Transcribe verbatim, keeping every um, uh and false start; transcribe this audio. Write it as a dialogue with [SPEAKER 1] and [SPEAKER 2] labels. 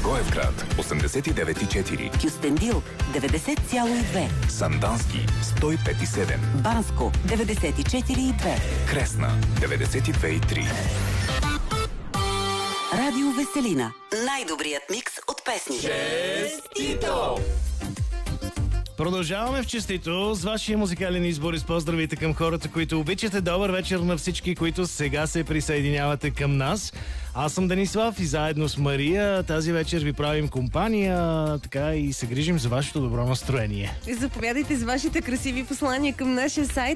[SPEAKER 1] Благоевград осемдесет и девет и четири,
[SPEAKER 2] Кюстендил деветдесет цяло и две,
[SPEAKER 1] Сандански сто и пет и седем,
[SPEAKER 2] Банско деветдесет и четири и две,
[SPEAKER 1] Кресна деветдесет и две и три.
[SPEAKER 2] Радио Веселина. Най-добрият микс от песни.
[SPEAKER 3] Честито!
[SPEAKER 4] Продължаваме в честито с вашия музикален избор и с поздравите към хората, които обичате. Добър вечер на всички, които сега се присъединявате към нас. Аз съм Денислав и заедно с Мария тази вечер ви правим компания, така и се грижим за вашето добро настроение.
[SPEAKER 5] Заповядайте с вашите красиви послания към нашия сайт